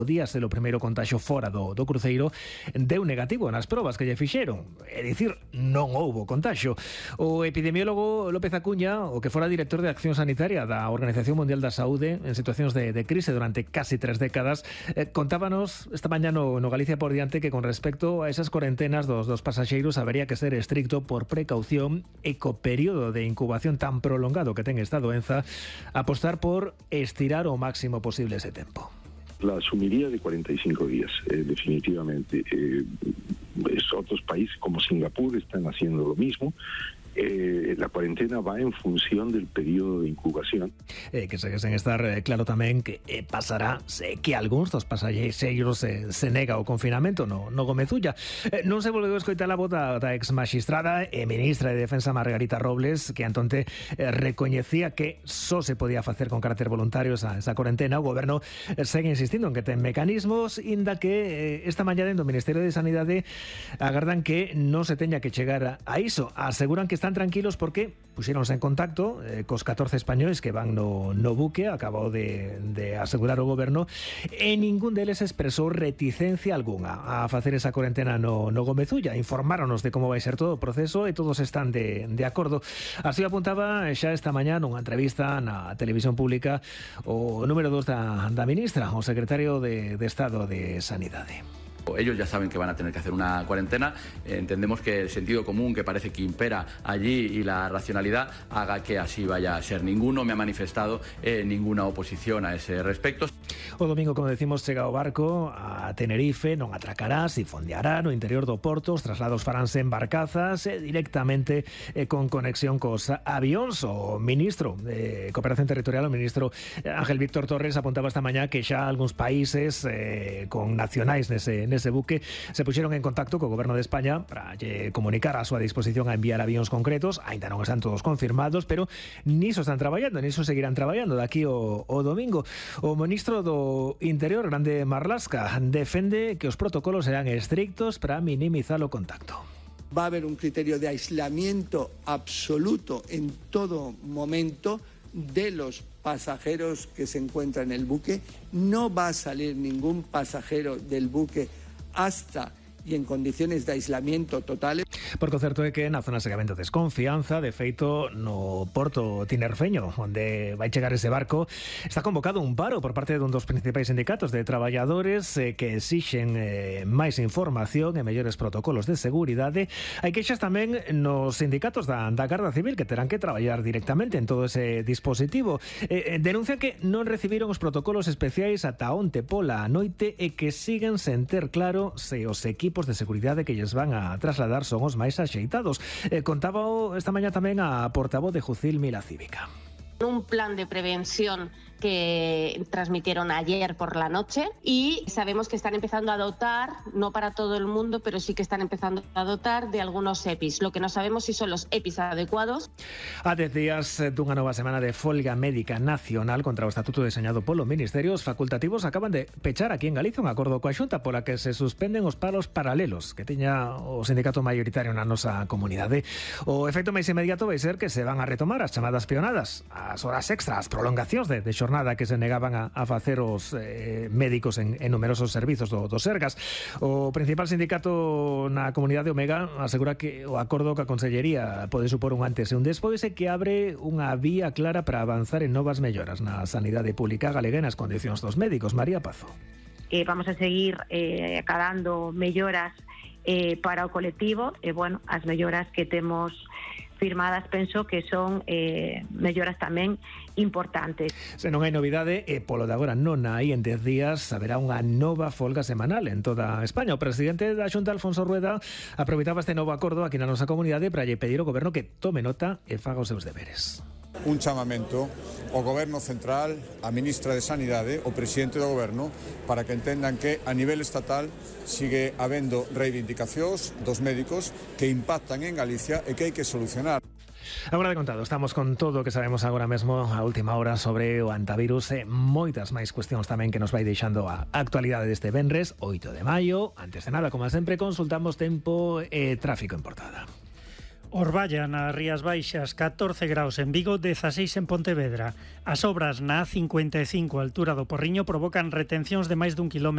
días o primeiro contaxio fora do cruceiro deu negativo nas probas que lle fixeron. É dicir, non houbo contaxio. O epidemiólogo López Acuña, o que fora director de Acción Sanitaria da Organización Mundial da Saúde en situacións de crise durante casi 3 décadas, contábanos esta mañá no Galicia por diante que con respecto a esas cuarentenas dos pasaxeiros habería que ser estricto por precaución e co período de incubación tan prolongado que ten esta doenza, apostar por estirar o máximo posible ese tempo. La asumiría de 45 días, definitivamente. Otros países como Singapur están haciendo lo mismo. La cuarentena va en función del periodo de incubación. Que sen estar claro tamén que pasará que algúns dos pasaxeiros se nega o confinamento no Gomezulla. Non se volveu a escoitar a voz da ex magistrada e ministra de Defensa Margarita Robles, que antonte recoñecía que só se podía facer con carácter voluntario esa cuarentena. O goberno segue insistindo en que ten mecanismos, inda que esta mañá dentro do Ministerio de Sanidade agardan que non se teña que chegar a iso. Aseguran que están tranquilos porque puxéronse en contacto cos 14 españoles que van no buque, acabou de asegurar o goberno, e ningún deles expresou reticencia algunha a facer esa cuarentena no Gomezulla. Informáronos de como vai ser todo o proceso e todos están de acordo. Así apuntaba xa esta mañá nunha entrevista na televisión pública o número 2 da ministra, o secretario de Estado de Sanidade. Ellos ya saben que van a tener que hacer una cuarentena. Entendemos que el sentido común que parece que impera allí y la racionalidad haga que así vaya a ser. Ninguno me ha manifestado ninguna oposición a ese respecto. O domingo, como decimos, chega o barco a Tenerife, non atracará, si fondeará no interior do porto, os traslados faránse en barcazas directamente con conexión cos avións. O ministro de Cooperación Territorial, o ministro Ángel Víctor Torres, apuntaba esta mañá que xa algúns países con nacionais nese buque se puxeron en contacto co goberno de España para comunicar a súa disposición a enviar avións concretos. Ainda non están todos confirmados, pero niso están traballando, niso seguirán traballando daqui o domingo. O ministro do Interior, Grande Marlaska, defende que os protocolos serán estrictos para minimizar o contacto. Va a haber un criterio de aislamiento absoluto en todo momento de los pasajeros que se encuentran en el buque. No va a salir ningún pasajero del buque hasta y en condiciones de aislamiento totales. Porque o certo é que na zona segue habendo desconfianza. De feito, no porto tinerfeño, onde vai chegar ese barco, está convocado un paro por parte dun dos principais sindicatos de traballadores que exixen máis información e mellores protocolos de seguridade. Hai queixas tamén nos sindicatos da Garda Civil, que terán que traballar directamente en todo ese dispositivo. Denuncian que non recibiron os protocolos especiais ata onte pola noite e que siguen sen ter claro se os equipos de seguridade que lles van a trasladar son os máis axeitados. Contaba esta mañá tamén a portavoz de Jucil Mila Cívica. Un plan de prevención que transmitieron ayer por la noche y sabemos que están empezando a dotar, no para todo el mundo, pero sí que están empezando a dotar de algunos EPIs. Lo que no sabemos si son los EPIs adecuados. A 10 días dunha nova semana de folga médica nacional contra o estatuto deseñado polo Ministerio, os facultativos acaban de pechar aquí en Galicia un acordo coa Xunta pola que se suspenden os paros paralelos que tiña o sindicato maioritario na nosa comunidade. O efecto máis inmediato vai ser que se van a retomar as chamadas peonadas, as horas extras, as prolongacións de xornada que se negaban a facer os médicos en numerosos servizos do Sergas. O principal sindicato na comunidade Omega asegura que o acordo que a Consellería pode supor un antes e un despois e que abre unha vía clara para avanzar en novas melloras na sanidade pública galega e nas condicións dos médicos. María Pazo. Vamos a seguir acadando melloras para o colectivo e, bueno, as melloras que temos firmadas penso que son melloras tamén importantes. Se non hai novidade, polo de agora non hai, en 10 días haberá unha nova folga semanal en toda España. O presidente da Xunta, Alfonso Rueda, aproveitaba este novo acordo aquí na nosa comunidade para lle pedir ao goberno que tome nota e faga os seus deberes. Un chamamento ao Goberno Central, a Ministra de Sanidade, o Presidente do Goberno, para que entendan que a nivel estatal sigue habendo reivindicacións dos médicos que impactan en Galicia e que hai que solucionar. Agora de contado, estamos con todo o que sabemos agora mesmo a última hora sobre o antivirus e moitas máis cuestións tamén que nos vai deixando a actualidade deste venres, 8 de maio. Antes de nada, como sempre, consultamos tempo e tráfico en Portada. Orballa, nas Rías Baixas, 14 graus en Vigo, 16 en Pontevedra. As obras na A55, altura do Porriño, provocan retencións de máis dun kilómetro